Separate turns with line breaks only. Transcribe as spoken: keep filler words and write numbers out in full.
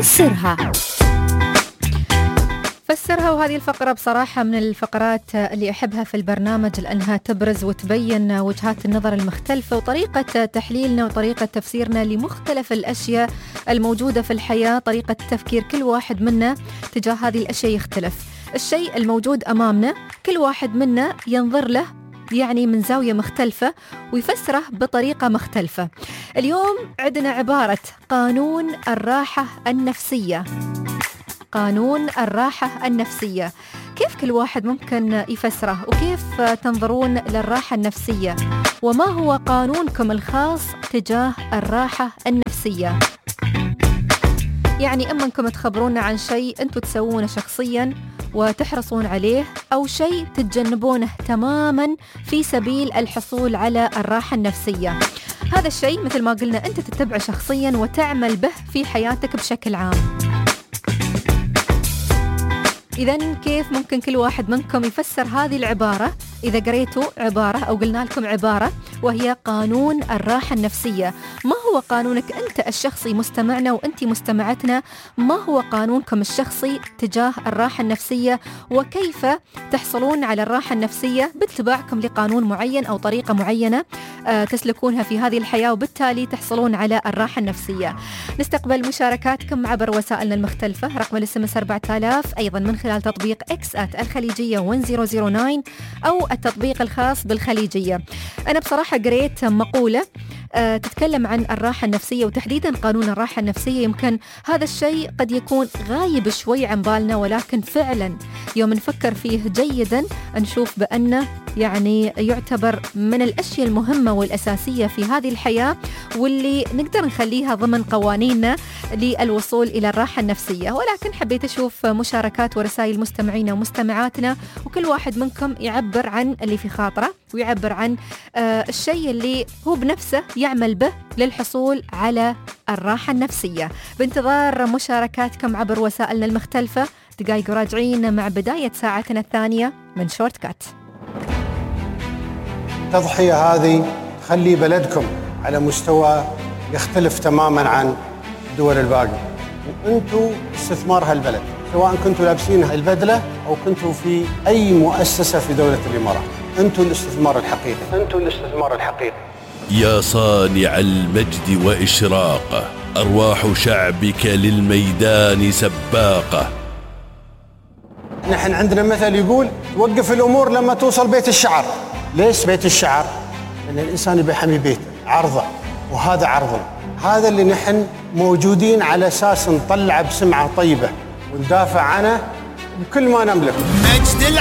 فسرها فسرها. وهذه الفقرة بصراحة من الفقرات اللي أحبها في البرنامج لأنها تبرز وتبين وجهات النظر المختلفة وطريقة تحليلنا وطريقة تفسيرنا لمختلف الأشياء الموجودة في الحياة. طريقة تفكير كل واحد منا تجاه هذه الأشياء يختلف. الشيء الموجود أمامنا كل واحد منا ينظر له يعني من زاوية مختلفة ويفسره بطريقة مختلفة. اليوم عندنا عبارة قانون الراحة النفسية. قانون الراحة النفسية، كيف كل واحد ممكن يفسره وكيف تنظرون للراحة النفسية؟ وما هو قانونكم الخاص تجاه الراحة النفسية؟ يعني إما أنكم تخبرونا عن شيء أنتم تسوونه شخصياً وتحرصون عليه، أو شيء تتجنبونه تماماً في سبيل الحصول على الراحة النفسية. هذا الشيء مثل ما قلنا أنت تتبعه شخصياً وتعمل به في حياتك بشكل عام. إذن كيف ممكن كل واحد منكم يفسر هذه العبارة؟ إذا قريتوا عبارة أو قلنا لكم عبارة وهي قانون الراحة النفسية، ما هو قانونك أنت الشخصي مستمعنا وأنت مستمعتنا؟ ما هو قانونكم الشخصي تجاه الراحة النفسية؟ وكيف تحصلون على الراحة النفسية باتباعكم لقانون معين أو طريقة معينة آه تسلكونها في هذه الحياة وبالتالي تحصلون على الراحة النفسية؟ نستقبل مشاركاتكم عبر وسائلنا المختلفة. رقم الاس ام اس أربعة آلاف، أيضا من خلال تطبيق اكس آت الخليجية واحد صفر صفر تسعة أو التطبيق الخاص بالخليجية. أنا بصراحة قريت مقولة أه تتكلم عن الراحة النفسية وتحديدا قانون الراحة النفسية. يمكن هذا الشيء قد يكون غايب شوي عن بالنا، ولكن فعلا يوم نفكر فيه جيدا نشوف بأنه يعني يعتبر من الأشياء المهمة والأساسية في هذه الحياة، واللي نقدر نخليها ضمن قوانيننا للوصول إلى الراحة النفسية. ولكن حبيت أشوف مشاركات ورسائل مستمعينا ومستمعاتنا، وكل واحد منكم يعبر عن اللي في خاطره ويعبر عن آه الشيء اللي هو بنفسه يعمل به للحصول على الراحة النفسية. بانتظار مشاركاتكم عبر وسائلنا المختلفة. دقائق راجعين مع بداية ساعتنا الثانية من شورت كات.
التضحية هذه تخلي بلدكم على مستوى يختلف تماماً عن الدول الباقية، وأنتوا استثمار هالبلد، سواء كنتوا لابسين البدلة أو كنتوا في أي مؤسسة في دولة الإمارات. أنتوا الاستثمار الحقيقي، أنتوا الاستثمار الحقيقي.
يا صانع المجد وإشراقه، أرواح شعبك للميدان سباقة.
نحن عندنا مثل يقول وقف الأمور لما توصل بيت الشعر. ليش بيت الشعر؟ لأن الإنسان يبي يحمي بيته، عرضه، وهذا عرضنا. هذا اللي نحن موجودين على أساس نطلع بسمعة طيبة وندافع عنه بكل ما نملك.
مجد